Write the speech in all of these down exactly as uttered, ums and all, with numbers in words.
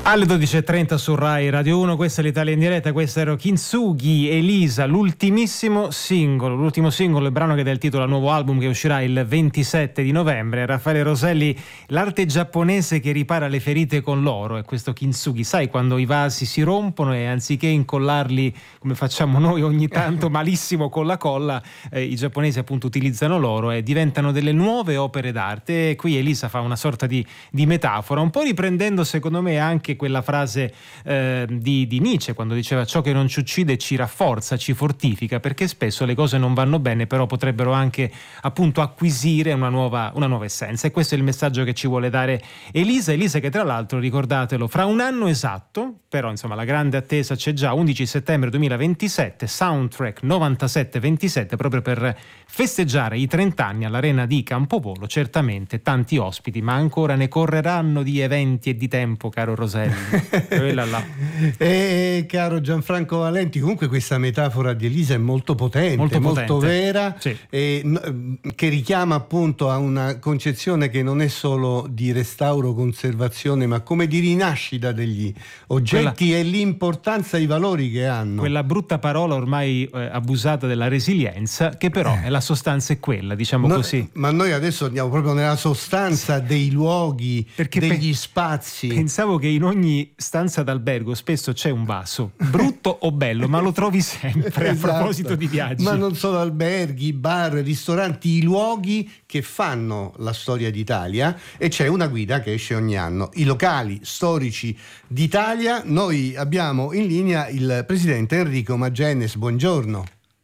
Alle dodici e trenta su Rai Radio uno, questa è l'Italia in diretta, questo era Kintsugi Elisa, l'ultimissimo singolo, l'ultimo singolo, il brano che dà il titolo al nuovo album che uscirà il ventisette di novembre. Raffaele Roselli, l'arte giapponese che ripara le ferite con l'oro, è questo Kintsugi. Sai quando i vasi si rompono e anziché incollarli come facciamo noi ogni tanto malissimo con la colla, eh, i giapponesi appunto utilizzano l'oro e diventano delle nuove opere d'arte. E qui Elisa fa una sorta di, di metafora, un po' riprendendo secondo me anche quella frase eh, di, di Nietzsche quando diceva: ciò che non ci uccide ci rafforza, ci fortifica, perché spesso le cose non vanno bene, però potrebbero anche appunto acquisire una nuova, una nuova essenza. E questo è il messaggio che ci vuole dare Elisa. Elisa che tra l'altro, ricordatelo, fra un anno esatto, però insomma la grande attesa c'è già, undici settembre duemilaventisette, Soundtrack novantasette ventisette, proprio per festeggiare i trenta anni all'Arena di Campopolo. Certamente tanti ospiti, ma ancora ne correranno di eventi e di tempo, caro Roselli. Quella là. E caro Gianfranco Valenti, comunque questa metafora di Elisa è molto potente, molto, molto potente. vera, sì. e, che richiama appunto a una concezione che non è solo di restauro, conservazione, ma come di rinascita degli oggetti quella, e l'importanza, i valori che hanno. Quella brutta parola ormai eh, abusata della resilienza, che però eh. è la sostanza è quella, diciamo no, così. Ma noi adesso andiamo proprio nella sostanza dei luoghi, perché degli pe- spazi. Pensavo che in ogni stanza d'albergo spesso c'è un vaso, brutto o bello, ma lo trovi sempre. Esatto. A proposito di viaggi, ma non solo alberghi, bar, ristoranti, i luoghi che fanno la storia d'Italia, e c'è una guida che esce ogni anno, i locali storici d'Italia. Noi abbiamo in linea il presidente Enrico Magenes. Buongiorno.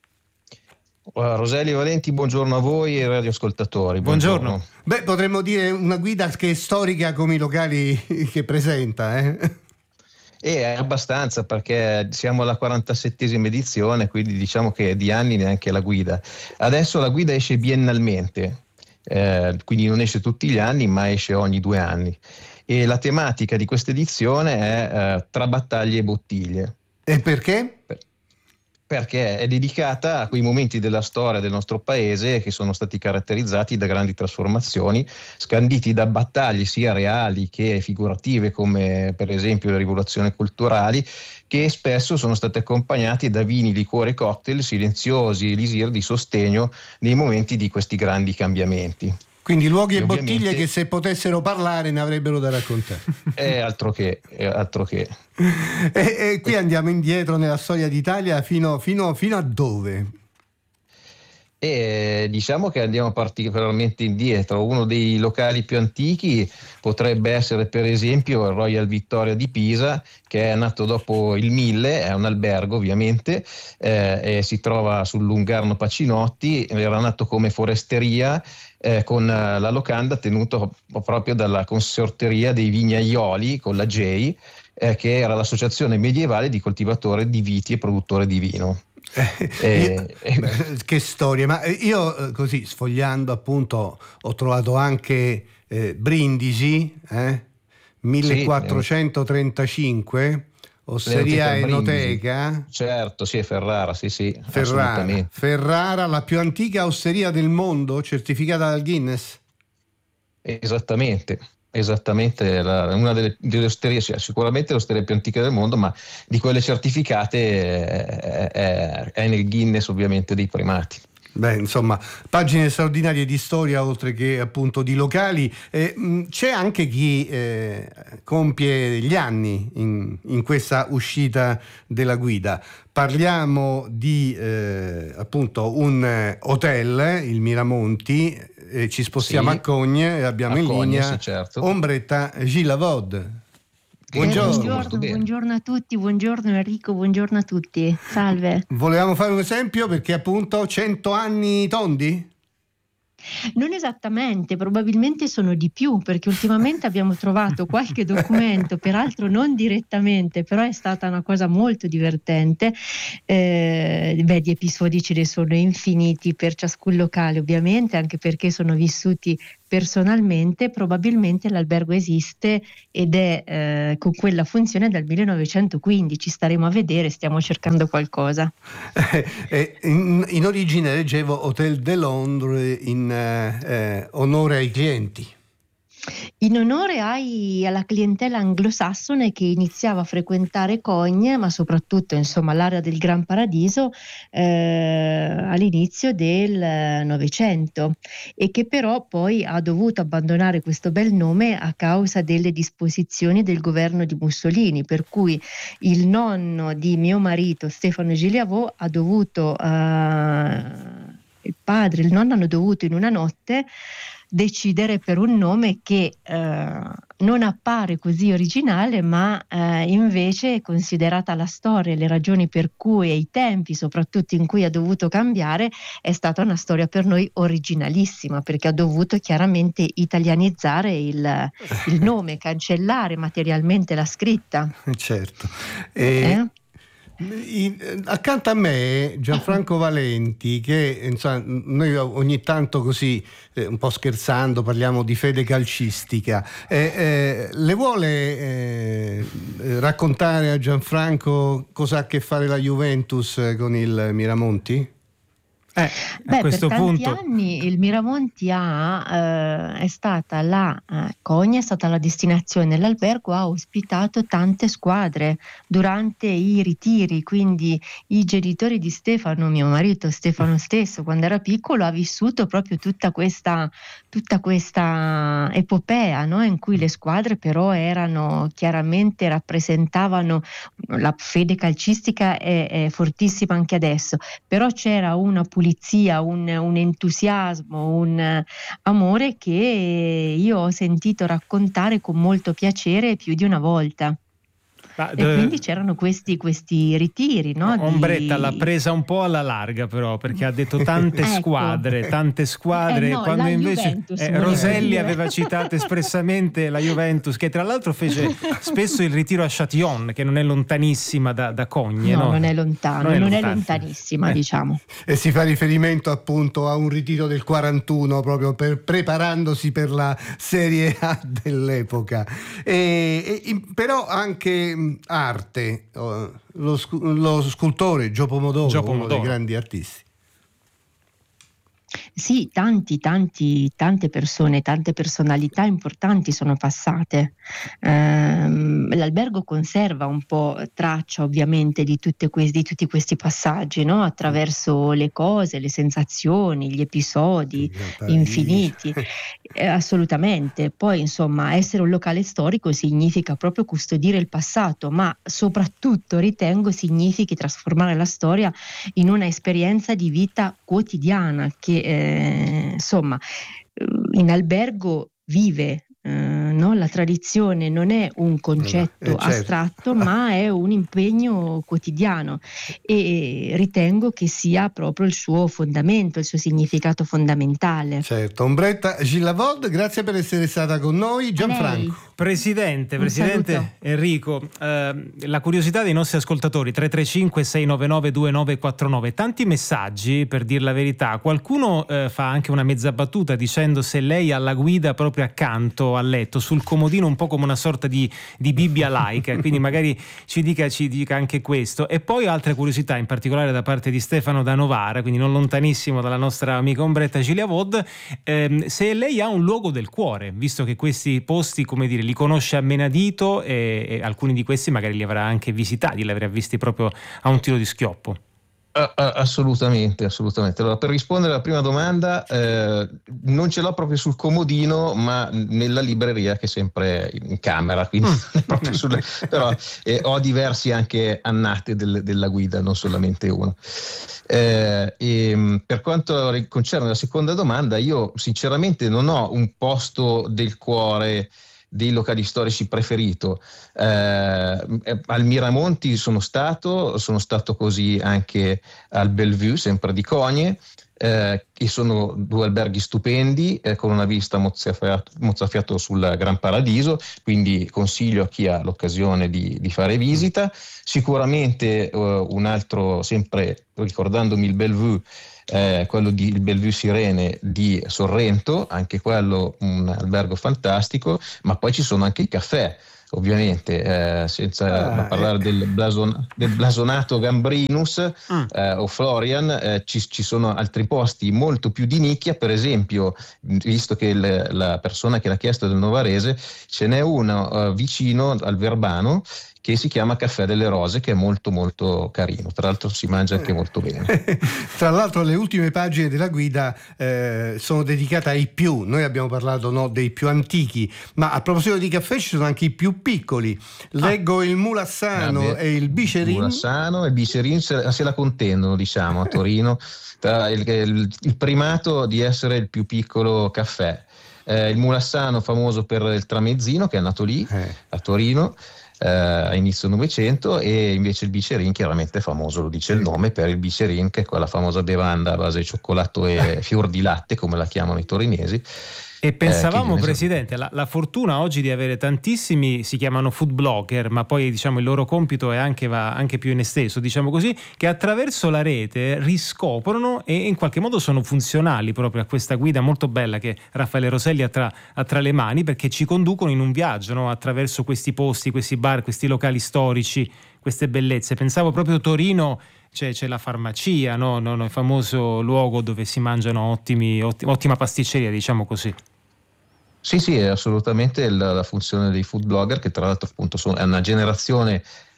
Uh, Roselli Valenti, buongiorno a voi e radioascoltatori. Buongiorno. buongiorno. Beh, potremmo dire una guida che è storica come i locali che presenta, eh? E è abbastanza, perché siamo alla quarantasettesima edizione, quindi diciamo che di anni neanche la guida. Adesso la guida esce biennalmente, eh, quindi non esce tutti gli anni, ma esce ogni due anni. E la tematica di questa edizione è eh, tra battaglie e bottiglie. E perché? Per- perché è dedicata a quei momenti della storia del nostro paese che sono stati caratterizzati da grandi trasformazioni, scanditi da battaglie sia reali che figurative, come per esempio le rivoluzioni culturali, che spesso sono state accompagnate da vini, liquori e cocktail silenziosi, elisir di sostegno nei momenti di questi grandi cambiamenti. Quindi luoghi e, e bottiglie che se potessero parlare ne avrebbero da raccontare. È altro che, è altro che. e, e qui andiamo indietro nella storia d'Italia fino, fino, fino a dove? E diciamo che andiamo particolarmente indietro. Uno dei locali più antichi potrebbe essere per esempio il Royal Victoria di Pisa, che è nato dopo il mille, è un albergo ovviamente, eh, e si trova sul Lungarno Pacinotti, era nato come foresteria, eh, con la locanda tenuta proprio dalla consorteria dei vignaioli, con la J, eh, che era l'associazione medievale di coltivatori di viti e produttore di vino. Eh, eh, beh, che storia, ma io così sfogliando appunto ho trovato anche eh, Brindisi, eh? millequattrocentotrentacinque, sì, osteria enoteca. Certo, sì, è Ferrara, sì, sì, Ferrara, Ferrara, la più antica osteria del mondo, certificata dal Guinness. Esattamente. Esattamente, la, una delle, delle osterie, sicuramente l'osteria più antica del mondo, ma di quelle certificate è, è, è nel Guinness ovviamente dei primati. Beh, insomma, pagine straordinarie di storia oltre che appunto di locali. Eh, mh, c'è anche chi eh, compie gli anni in, in questa uscita della guida. Parliamo di eh, appunto un hotel, il Miramonti. Eh, ci spostiamo sì, a Cogne e abbiamo a in Cogne, linea sì, certo. Ombretta Gilavod. Buongiorno. Eh, buongiorno, buongiorno a tutti, buongiorno Enrico, buongiorno a tutti, salve. Volevamo fare un esempio perché appunto cento anni tondi? Non esattamente, probabilmente sono di più, perché ultimamente abbiamo trovato qualche documento, peraltro non direttamente, però è stata una cosa molto divertente. Eh, beh, di episodi ce ne sono infiniti per ciascun locale, ovviamente, anche perché sono vissuti personalmente. Probabilmente l'albergo esiste ed è eh, con quella funzione dal millenovecentoquindici, staremo a vedere, stiamo cercando qualcosa. Eh, in, in origine leggevo Hotel de Londres in eh, onore ai clienti. In onore ai, alla clientela anglosassone che iniziava a frequentare Cogne, ma soprattutto insomma l'area del Gran Paradiso eh, all'inizio del Novecento, e che però poi ha dovuto abbandonare questo bel nome a causa delle disposizioni del governo di Mussolini, per cui il nonno di mio marito Stefano Giliavò ha dovuto, eh, il padre e il nonno hanno dovuto in una notte decidere per un nome che eh, non appare così originale, ma eh, invece, considerata la storia e le ragioni per cui e i tempi soprattutto in cui ha dovuto cambiare, è stata una storia per noi originalissima, perché ha dovuto chiaramente italianizzare il, il nome, cancellare materialmente la scritta. Certo. E... Eh? In, accanto a me Gianfranco Valenti, che insomma, noi ogni tanto così eh, un po' scherzando parliamo di fede calcistica, eh, eh, le vuole eh, raccontare a Gianfranco cosa ha a che fare la Juventus con il Miramonti? Eh, Beh, a questo per tanti punto... anni il Miramonti ha, eh, è stata la eh, Cogne è stata la destinazione, l'albergo ha ospitato tante squadre durante i ritiri, quindi i genitori di Stefano, mio marito Stefano stesso, quando era piccolo ha vissuto proprio tutta questa, tutta questa epopea, no? In cui le squadre però erano chiaramente, rappresentavano la fede calcistica, è, è fortissima anche adesso, però c'era una pulizia, un, un entusiasmo, un amore che io ho sentito raccontare con molto piacere più di una volta. Ma, e de... quindi c'erano questi, questi ritiri, no? Ombretta di... l'ha presa un po' alla larga, però, perché ha detto tante ecco. squadre, tante squadre, eh no, quando invece Juventus, eh, Roselli aveva citato espressamente la Juventus, che tra l'altro fece spesso il ritiro a Châtillon, che non è lontanissima da, da Cogne. No, no, non è lontano, non è, non è lontanissima, eh. diciamo. E si fa riferimento appunto a un ritiro del quarantuno, proprio per, preparandosi per la Serie A dell'epoca. E, e, però anche arte, lo, lo scultore Gio Pomodoro, Gio Pomodoro, uno dei grandi artisti. Sì, tanti, tanti, tante persone, tante personalità importanti sono passate. Ehm, l'albergo conserva un po' traccia ovviamente di, tutte que- di tutti questi passaggi, no? Attraverso le cose, le sensazioni, gli episodi infiniti. Eh, assolutamente. Poi insomma essere un locale storico significa proprio custodire il passato, ma soprattutto ritengo significhi trasformare la storia in una esperienza di vita quotidiana che eh, insomma in albergo vive. Uh, no? La tradizione non è un concetto eh, certo. astratto, ma è un impegno quotidiano, e ritengo che sia proprio il suo fondamento, il suo significato fondamentale. Certo. Ombretta Gillavod, grazie per essere stata con noi. Gianfranco. Presidente, Presidente Enrico, eh, la curiosità dei nostri ascoltatori, tre tre cinque sei nove nove due nove quattro nove, tanti messaggi, per dir la verità. Qualcuno eh, fa anche una mezza battuta dicendo se lei ha la guida proprio accanto al letto, sul comodino, un po' come una sorta di, di Bibbia laica, quindi magari ci dica, ci dica anche questo. E poi altre curiosità, in particolare da parte di Stefano da Novara, quindi non lontanissimo dalla nostra amica Ombretta Giliavod, ehm, se lei ha un luogo del cuore, visto che questi posti, come dire, li conosce a menadito, e, e alcuni di questi magari li avrà anche visitati, li avrà visti proprio a un tiro di schioppo. Uh, assolutamente, assolutamente. Allora, per rispondere alla prima domanda, eh, non ce l'ho proprio sul comodino, ma nella libreria che è sempre in camera, quindi mm. proprio sulle, però eh, ho diversi anche annate del, della guida, non solamente uno. Eh, e, per quanto concerne la seconda domanda, io sinceramente non ho un posto del cuore dei locali storici preferito. Eh, al Miramonti sono stato, sono stato così anche al Bellevue, sempre di Cogne, eh, che sono due alberghi stupendi, eh, con una vista mozzafiato, mozzafiato sul Gran Paradiso, quindi consiglio a chi ha l'occasione di, di fare visita. Sicuramente eh, un altro, sempre ricordandomi il Bellevue, eh, quello di il Bellevue Sirene di Sorrento, anche quello un albergo fantastico, ma poi ci sono anche i caffè. Ovviamente, eh, senza ah, parlare eh. del, blason, del blasonato Gambrinus Mm. eh, o Florian, eh, ci, ci sono altri posti molto più di nicchia. Per esempio, visto che il, la persona che l'ha chiesto è del Novarese, ce n'è uno eh, vicino al Verbano che si chiama Caffè delle Rose, che è molto molto carino, tra l'altro si mangia anche molto bene. Tra l'altro le ultime pagine della guida eh, sono dedicate ai più, noi abbiamo parlato no, dei più antichi, ma a proposito di caffè ci sono anche i più piccoli, leggo ah. il Mulassano ah, e il Bicerin. Il Mulassano e il Bicerin se, se la contendono, diciamo, a Torino, tra il, il, il primato di essere il più piccolo caffè. Eh, il Mulassano famoso per il tramezzino, che è nato lì, eh. a Torino, Uh, a inizio Novecento, e invece il Bicerin chiaramente è famoso, lo dice il nome, per il Bicerin, che è quella famosa bevanda a base di cioccolato e fior di latte, come la chiamano i torinesi. E pensavamo, eh, Presidente, la, la fortuna oggi di avere tantissimi, si chiamano food blogger, ma poi diciamo il loro compito è anche, va anche più in esteso, diciamo così, che attraverso la rete riscoprono e in qualche modo sono funzionali proprio a questa guida molto bella che Raffaele Roselli ha tra, ha tra le mani, perché ci conducono in un viaggio, no? Attraverso questi posti, questi bar, questi locali storici, queste bellezze. Pensavo proprio Torino, c'è, c'è la farmacia, no? No, no, il famoso luogo dove si mangiano ottimi, ottimi, ottima pasticceria, diciamo così. Sì, sì, è assolutamente la, la funzione dei food blogger, che tra l'altro appunto sono, è una generazione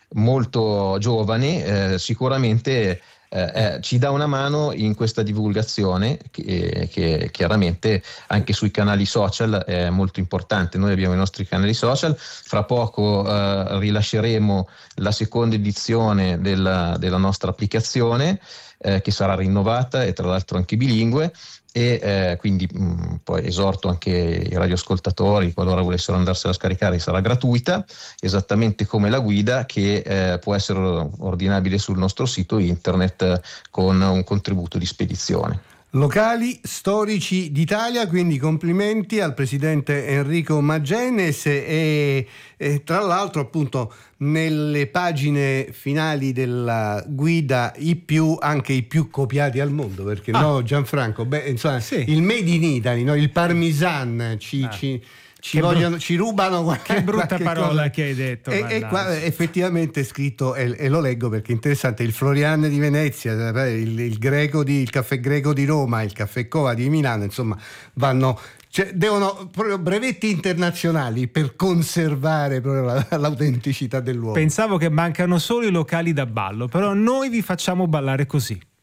molto giovane, eh, sicuramente eh, eh, ci dà una mano in questa divulgazione che, che chiaramente anche sui canali social è molto importante. Noi abbiamo i nostri canali social, fra poco eh, rilasceremo la seconda edizione della, della nostra applicazione, eh, che sarà rinnovata e tra l'altro anche bilingue. E eh, quindi mh, poi esorto anche i radioascoltatori, qualora volessero andarsela a scaricare, sarà gratuita, esattamente come la guida, che eh, può essere ordinabile sul nostro sito internet eh, con un contributo di spedizione. Locali storici d'Italia, quindi complimenti al presidente Enrico Magenes e, e tra l'altro appunto nelle pagine finali della guida i più, anche i più copiati al mondo, perché ah. no Gianfranco, beh, insomma, sì. il Made in Italy, no? Il Parmesan ci... Ah. ci Ci, vogliono, brut- ci rubano qualche, che brutta qualche parola cosa. Che hai detto, e, e qua effettivamente è scritto e, e lo leggo perché è interessante: il Florian di Venezia, il, il, greco di, il caffè greco di Roma, il caffè Cova di Milano, insomma vanno, cioè, devono proprio brevetti internazionali per conservare proprio la, l'autenticità del luogo. Pensavo che mancano solo i locali da ballo, però noi vi facciamo ballare così.